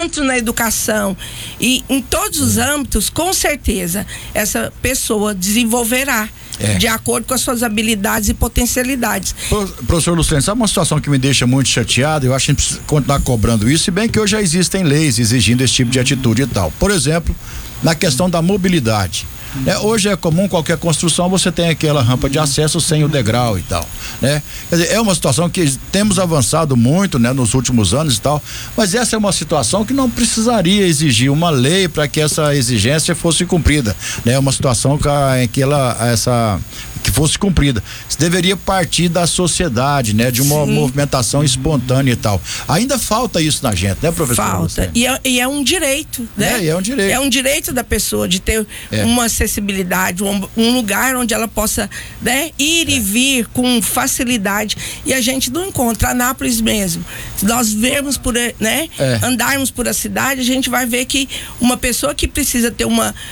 tanto na educação e em todos os âmbitos, com certeza, essa pessoa desenvolverá. De acordo com as suas habilidades e potencialidades. Professor Luciano, sabe uma situação que me deixa muito chateado? Eu acho que a gente precisa continuar cobrando isso, se bem que hoje já existem leis exigindo esse tipo de atitude e tal. Por exemplo, na questão da mobilidade. Hoje é comum, qualquer construção você tem aquela rampa de acesso sem o degrau e tal, né? Quer dizer, é uma situação que temos avançado muito, né, nos últimos anos e tal, mas essa é uma situação que não precisaria exigir uma lei para que essa exigência fosse cumprida, né? É uma situação que fosse cumprida. Isso deveria partir da sociedade, né? De uma movimentação espontânea e tal. Ainda falta isso na gente, né, professor? Falta. E é um direito, né? É um direito. É um direito da pessoa de ter uma acessibilidade, um lugar onde ela possa, né, ir e vir com facilidade. E a gente não encontra. Anápolis mesmo. Se nós vermos andarmos por a cidade, a gente vai ver que uma pessoa que precisa ter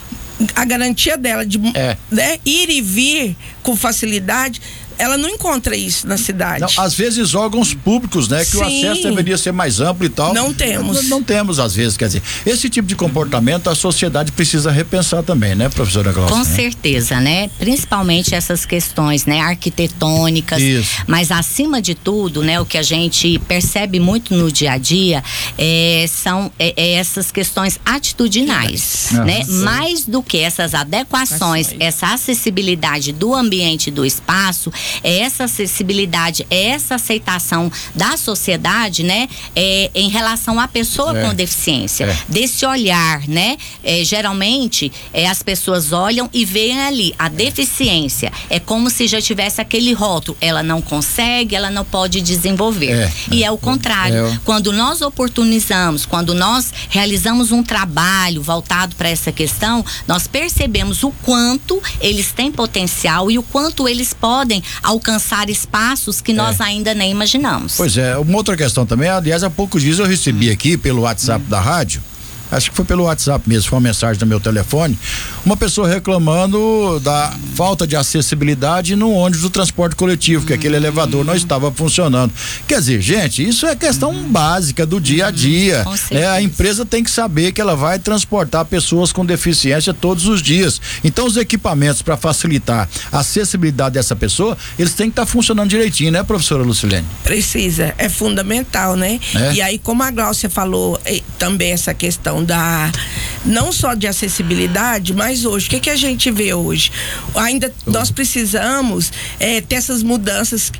a garantia dela de ir e vir com facilidade, ela não encontra isso na cidade. Não, às vezes órgãos públicos, né? Que o acesso deveria ser mais amplo e tal. Não temos. Não temos, às vezes, quer dizer, esse tipo de comportamento a sociedade precisa repensar também, né, professora Glaucia? Com certeza, né? Principalmente essas questões, né, arquitetônicas. Isso. Mas acima de tudo, né, o que a gente percebe muito no dia a dia são essas questões atitudinais, né? Mais do que essas adequações, essa acessibilidade do ambiente e do espaço, essa acessibilidade, essa aceitação da sociedade, né, em relação à pessoa com deficiência, desse olhar, né, geralmente as pessoas olham e veem ali a deficiência, é como se já tivesse aquele rótulo, ela não consegue, ela não pode desenvolver, e é o contrário, quando nós oportunizamos, quando nós realizamos um trabalho voltado para essa questão, nós percebemos o quanto eles têm potencial e o quanto eles podem alcançar espaços que nós ainda nem imaginamos. Pois é, uma outra questão também, aliás, há poucos dias eu recebi aqui pelo WhatsApp da rádio, acho que foi pelo WhatsApp mesmo, foi uma mensagem do meu telefone, uma pessoa reclamando da falta de acessibilidade no ônibus do transporte coletivo, que aquele elevador não estava funcionando. Quer dizer, gente, isso é questão básica do dia a dia, né? A empresa tem que saber que ela vai transportar pessoas com deficiência todos os dias. Então os equipamentos para facilitar a acessibilidade dessa pessoa, eles têm que estar funcionando direitinho, né, professora Lucilene? Precisa, é fundamental, né? E aí, como a Glaucia falou, também essa questão não só de acessibilidade, mas hoje, o que a gente vê hoje? Ainda nós precisamos ter essas mudanças,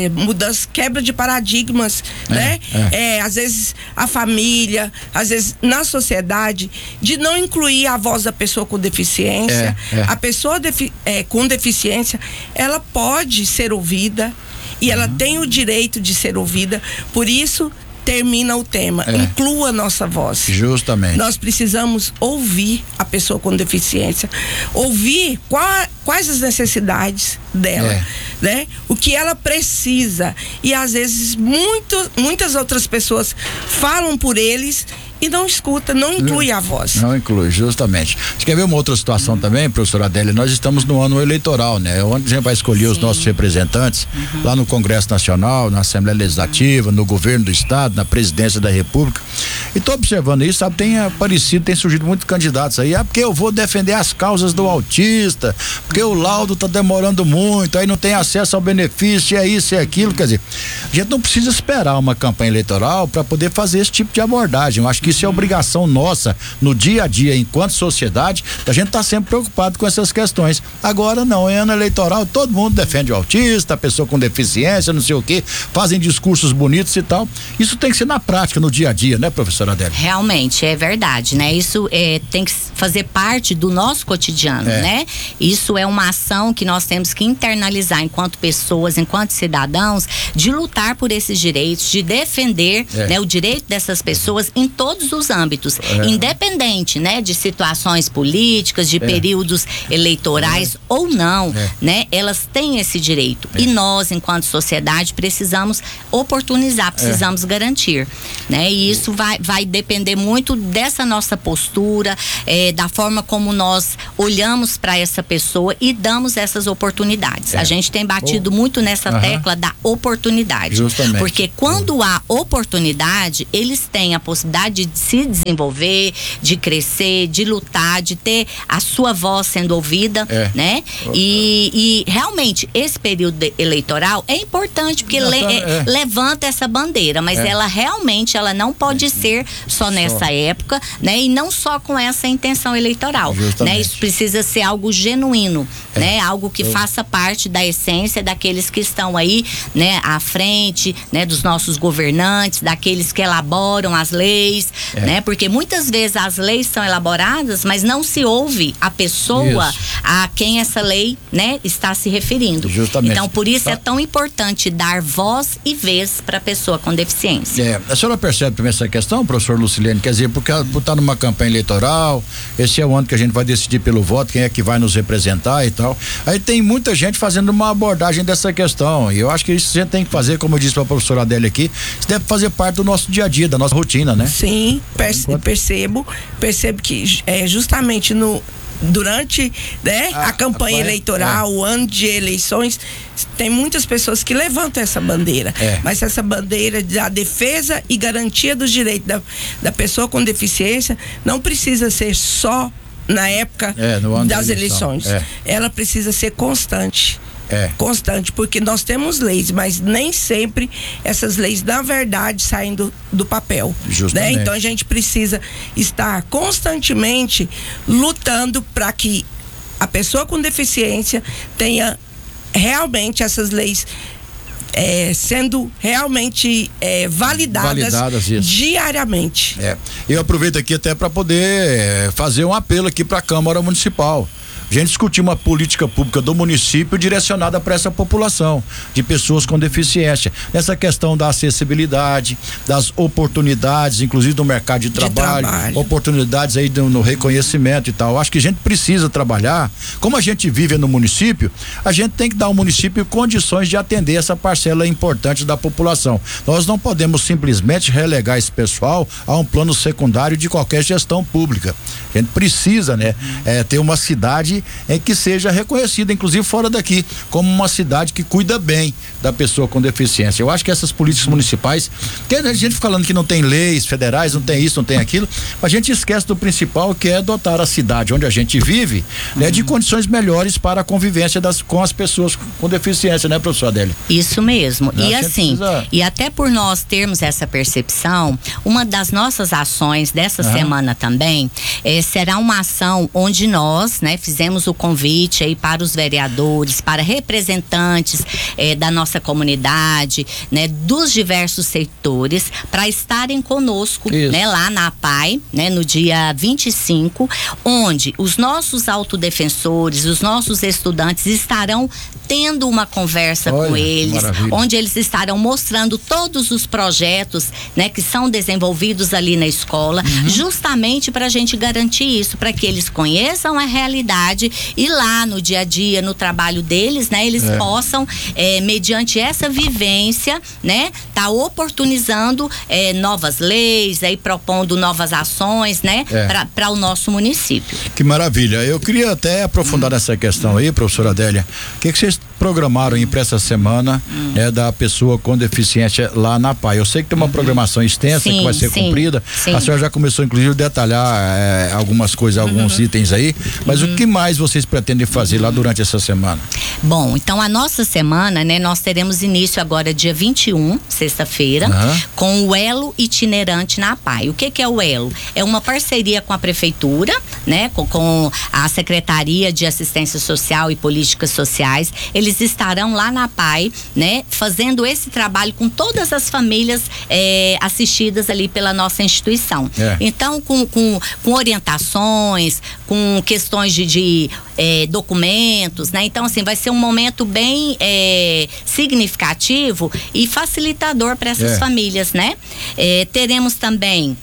quebra de paradigmas, né? Às vezes a família, às vezes na sociedade, de não incluir a voz da pessoa com deficiência. A pessoa com deficiência, ela pode ser ouvida e ela tem o direito de ser ouvida, por isso termina o tema, inclua a nossa voz. Justamente. Nós precisamos ouvir a pessoa com deficiência, ouvir quais as necessidades dela, né? O que ela precisa. E às vezes muitas outras pessoas falam por eles e não escuta, não inclui a voz. Não inclui, justamente. Você quer ver uma outra situação também, professora Adélia? Nós estamos no ano eleitoral, né? Onde a gente vai escolher os nossos representantes, lá no Congresso Nacional, na Assembleia Legislativa, no governo do Estado, na presidência da República. E tô observando isso, sabe? Tem surgido muitos candidatos aí, porque eu vou defender as causas do autista, porque o laudo tá demorando muito, aí não tem acesso ao benefício, é isso, é aquilo. Quer dizer, a gente não precisa esperar uma campanha eleitoral para poder fazer esse tipo de abordagem. Eu acho que isso é obrigação nossa no dia a dia, enquanto sociedade, a gente tá sempre preocupado com essas questões. Agora não, em ano eleitoral todo mundo defende o autista, a pessoa com deficiência, não sei o quê, fazem discursos bonitos e tal. Isso tem que ser na prática, no dia a dia, né, professora Adélia? Realmente, é verdade, né? Isso tem que fazer parte do nosso cotidiano, né? Isso é uma ação que nós temos que internalizar enquanto pessoas, enquanto cidadãos, de lutar por esses direitos, de defender, né, o direito dessas pessoas em todos os âmbitos, independente, né, de situações políticas, de períodos eleitorais ou não, né, elas têm esse direito e nós, enquanto sociedade, precisamos oportunizar, precisamos garantir, né, e isso vai depender muito dessa nossa postura, da forma como nós olhamos para essa pessoa e damos essas oportunidades. A gente tem batido muito nessa tecla da oportunidade, justamente, porque quando há oportunidade, eles têm a possibilidade de se desenvolver, de crescer, de lutar, de ter a sua voz sendo ouvida, né? E realmente esse período eleitoral é importante porque levanta essa bandeira, mas ela realmente não pode ser só nessa época, né? E não só com essa intenção eleitoral, né? Isso precisa ser algo genuíno, né? Algo que faça parte da essência daqueles que estão aí, né? À frente, né? Dos nossos governantes, daqueles que elaboram as leis, né? Porque muitas vezes as leis são elaboradas, mas não se ouve a pessoa a quem essa lei, né? Está se referindo. Justamente. Então, por isso é tão importante dar voz e vez para a pessoa com deficiência. A senhora percebe também essa questão, professor Lucilene? Quer dizer, porque por estar numa campanha eleitoral, esse é o ano que a gente vai decidir pelo voto, quem é que vai nos representar e tal. Aí tem muita gente fazendo uma abordagem dessa questão, e eu acho que isso a gente tem que fazer, como eu disse para a professora Adélia aqui, isso deve fazer parte do nosso dia a dia, da nossa rotina, né? Sim, percebo que justamente durante, né, a campanha eleitoral, o ano de eleições, tem muitas pessoas que levantam essa bandeira, mas essa bandeira da defesa e garantia dos direitos da pessoa com deficiência não precisa ser só na época das eleições. Ela precisa ser constante. Constante, porque nós temos leis, mas nem sempre essas leis, na verdade, saem do papel. Né? Então a gente precisa estar constantemente lutando para que a pessoa com deficiência tenha realmente essas leis sendo realmente validadas diariamente. Eu aproveito aqui até para poder fazer um apelo aqui para a Câmara Municipal. A gente discutiu uma política pública do município direcionada para essa população de pessoas com deficiência, nessa questão da acessibilidade, das oportunidades, inclusive do mercado de trabalho, oportunidades aí no reconhecimento e tal. Acho que a gente precisa trabalhar, como a gente vive no município, a gente tem que dar ao município condições de atender essa parcela importante da população. Nós não podemos simplesmente relegar esse pessoal a um plano secundário de qualquer gestão pública. A gente precisa, né, ter uma cidade em que seja reconhecida, inclusive fora daqui, como uma cidade que cuida bem da pessoa com deficiência. Eu acho que essas políticas municipais, que a gente fica falando que não tem leis federais, não tem isso, não tem aquilo, a gente esquece do principal, que é dotar a cidade onde a gente vive, né, de condições melhores para a convivência com as pessoas com deficiência, né, professor Adélia? Isso mesmo. E assim, e até por nós termos essa percepção, uma das nossas ações dessa semana também será uma ação onde nós, né, fizemos o convite aí para os vereadores, para representantes da nossa comunidade, né, dos diversos setores, para estarem conosco, né, lá na APAI, né, no dia 25, onde os nossos autodefensores, os nossos estudantes estarão tendo uma conversa com eles, onde eles estarão mostrando todos os projetos, né, que são desenvolvidos ali na escola, justamente para a gente garantir isso, para que eles conheçam a realidade e lá no dia a dia, no trabalho deles, né, eles possam, mediante essa vivência, né, tá oportunizando novas leis, aí propondo novas ações, né, para o nosso município. Que maravilha. Eu queria até aprofundar nessa questão aí, professora Adélia. O que vocês programaram aí para essa semana da pessoa com deficiência lá na PAI? Eu sei que tem uma programação extensa que vai ser cumprida. A senhora já começou, inclusive, a detalhar algumas coisas, alguns itens aí, mas o que mais vocês pretendem fazer lá durante essa semana? Bom, então a nossa semana, né, nós teremos início agora dia 21, sexta-feira, com o Elo Itinerante na PAI. O que é o Elo? É uma parceria com a prefeitura, né, com a Secretaria de Assistência Social e Políticas Sociais. Eles estarão lá na PAI, né, fazendo esse trabalho com todas as famílias assistidas ali pela nossa instituição. Então, com orientações, com questões de documentos, né? Então, assim, vai ser um momento bem significativo e facilitador para essas famílias, né? Teremos também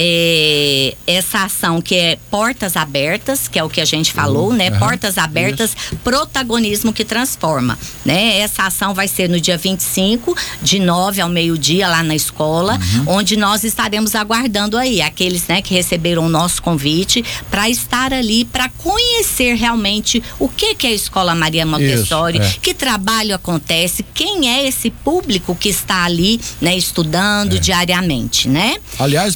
essa ação que é Portas Abertas, que é o que a gente falou, né? Portas Abertas, protagonismo que transforma, né? Essa ação vai ser no dia 25, de 9 ao meio-dia, lá na escola, onde nós estaremos aguardando aí aqueles, né, que receberam o nosso convite para estar ali, para conhecer realmente o que é a Escola Maria Montessori, que trabalho acontece, quem é esse público que está ali, né, estudando diariamente, né? Aliás, professora Adélia,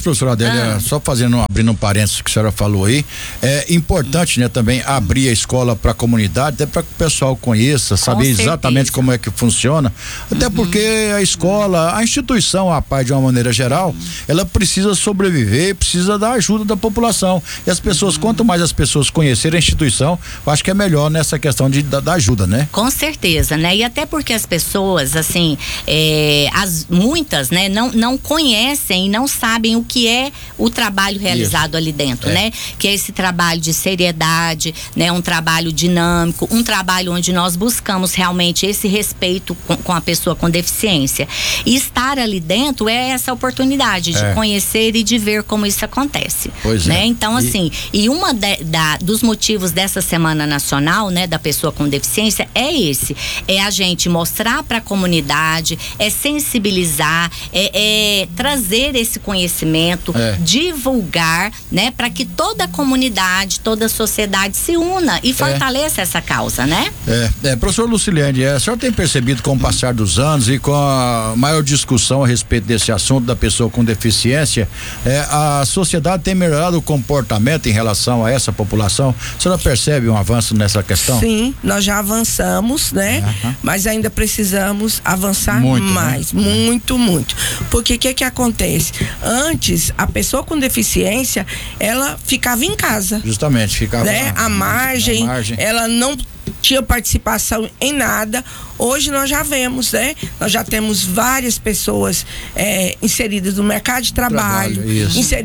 Adélia, só abrindo um parênteses que a senhora falou aí, é importante, né, também abrir a escola para a comunidade, até para que o pessoal conheça, saber exatamente como é que funciona, até porque a escola, a instituição, a parte de uma maneira geral, ela precisa sobreviver, precisa da ajuda da população, e as pessoas, quanto mais as pessoas conhecerem a instituição, eu acho que é melhor nessa questão da ajuda, né? Com certeza, né? E até porque as pessoas, assim, muitas, né, não conhecem e não sabem o que é o trabalho realizado ali dentro, né? Que é esse trabalho de seriedade, né? Um trabalho dinâmico, um trabalho onde nós buscamos realmente esse respeito com a pessoa com deficiência. E estar ali dentro é essa oportunidade de conhecer e de ver como isso acontece. Pois né? Então, assim, e uma dos motivos dessa Semana Nacional, né, da pessoa com deficiência é esse, é a gente mostrar para a comunidade, é sensibilizar, é trazer esse conhecimento, divulgar, né, para que toda a comunidade, toda a sociedade se una e fortaleça essa causa, né? Professor Luciliane, a senhora tem percebido com o passar dos anos e com a maior discussão a respeito desse assunto da pessoa com deficiência, a sociedade tem melhorado o comportamento em relação a essa população? A senhora percebe um avanço nessa questão? Sim, nós já avançamos, né? Mas ainda precisamos avançar mais, né? Muito. Porque o que acontece? Antes, a pessoa com deficiência, ela ficava em casa. Justamente, ficava, né? À margem, ela não tinha participação em nada. Hoje nós já vemos, né? Nós já temos várias pessoas inseridas no mercado de trabalho, inseridas